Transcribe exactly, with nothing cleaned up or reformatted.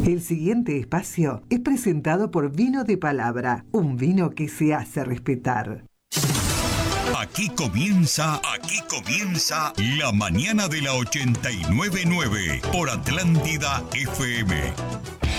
El siguiente espacio es presentado por Vino de Palabra, un vino que se hace respetar. Aquí comienza, aquí comienza La Mañana de la ochenta y nueve punto nueve por Atlántida F M.